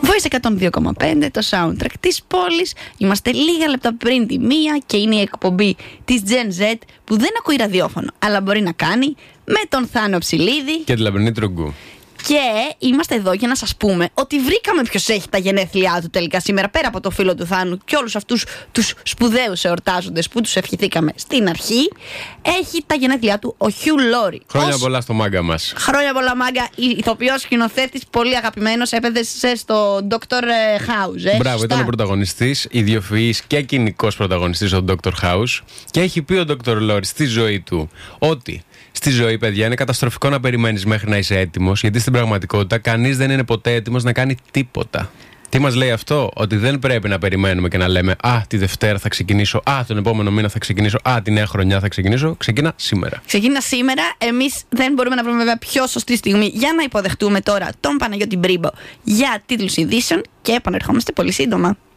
Voice 102,5, το soundtrack της πόλης. Είμαστε λίγα λεπτά πριν τη 1 και είναι η εκπομπή της Gen Z που δεν ακούει ραδιόφωνο, αλλά μπορεί να κάνει, με τον Θάνο Ψηλίδη και τη Λαμπρινή Τρουγκού. Και είμαστε εδώ για να σας πούμε ότι βρήκαμε ποιος έχει τα γενέθλιά του τελικά σήμερα, πέρα από το φίλο του Θάνου και όλους αυτούς τους σπουδαίους εορτάζοντες που τους ευχηθήκαμε στην αρχή. Έχει τα γενέθλιά του ο Χιου Λόρι. Χρόνια πολλά στο μάγκα μας. Χρόνια πολλά, μάγκα. Ηθοποιός, σκηνοθέτης, πολύ αγαπημένος. Έπαιζε στο Dr. House. Μπράβο, ήταν ο πρωταγωνιστής, ιδιοφυής και κοινικός πρωταγωνιστής ο Dr. House. Και έχει πει ο Dr. Λόρι στη ζωή του ότι στη ζωή, παιδιά, είναι καταστροφικό να περιμένεις μέχρι να είσαι έτοιμος, γιατί στην πραγματικότητα κανείς δεν είναι ποτέ έτοιμος να κάνει τίποτα. Τι μας λέει αυτό? Ότι δεν πρέπει να περιμένουμε και να λέμε «Α, τη Δευτέρα θα ξεκινήσω», «Α, τον επόμενο μήνα θα ξεκινήσω», «Α, τη νέα χρονιά θα ξεκινήσω». Ξεκίνα σήμερα. Ξεκίνα σήμερα. Εμείς δεν μπορούμε να βρούμε βέβαια πιο σωστή στιγμή για να υποδεχτούμε τώρα τον Παναγιώτη Μπρίμπο για τίτλους ειδήσεων και επανερχόμαστε πολύ σύντομα.